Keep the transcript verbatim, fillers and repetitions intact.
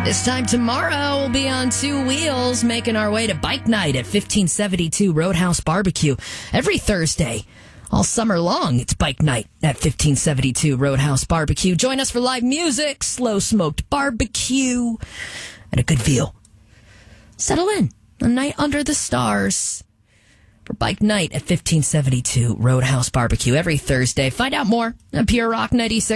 This time tomorrow, we'll be on two wheels, making our way to Bike Night at fifteen seventy-two Roadhouse Barbecue. Every Thursday, all summer long, it's Bike Night at fifteen seventy-two Roadhouse Barbecue. Join us for live music, slow-smoked barbecue, and a good view. Settle in. A night under the stars for Bike Night at fifteen seventy-two Roadhouse Barbecue every Thursday. Find out more at Pure Rock ninety-six.